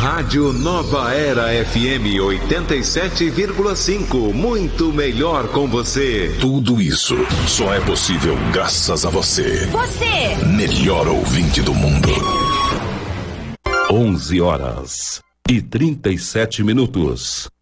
Rádio Nova Era FM 87,5. Muito melhor com você. Tudo isso só é possível graças a você. Você! Melhor ouvinte do mundo. 11h37.